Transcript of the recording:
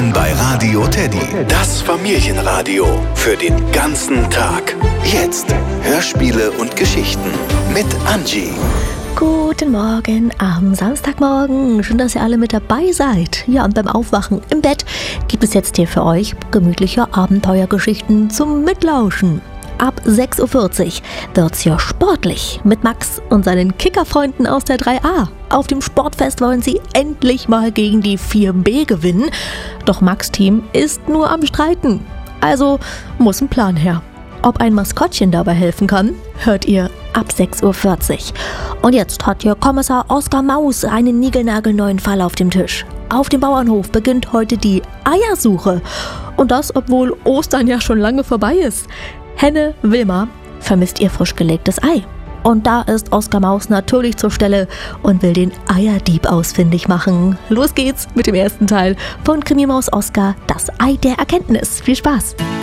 Willkommen bei Radio Teddy, das Familienradio für den ganzen Tag. Jetzt Hörspiele und Geschichten mit Angie. Guten Morgen am Samstagmorgen. Schön, dass ihr alle mit dabei seid. Ja, und beim Aufwachen im Bett gibt es jetzt hier für euch gemütliche Abenteuergeschichten zum Mitlauschen. Ab 6.40 Uhr wird's hier sportlich mit Max und seinen Kickerfreunden aus der 3a. Auf dem Sportfest wollen sie endlich mal gegen die 4b gewinnen. Doch Max' Team ist nur am Streiten. Also muss ein Plan her. Ob ein Maskottchen dabei helfen kann, hört ihr ab 6.40 Uhr. Und jetzt hat hier Kommissar Oskar Maus einen niegelnagelneuen Fall auf dem Tisch. Auf dem Bauernhof beginnt heute die Eiersuche. Und das, obwohl Ostern ja schon lange vorbei ist. Henne Wilma vermisst ihr frisch gelegtes Ei. Und da ist Oskar Maus natürlich zur Stelle und will den Eierdieb ausfindig machen. Los geht's mit dem ersten Teil von Krimi Maus Oskar, das Ei der Erkenntnis. Viel Spaß!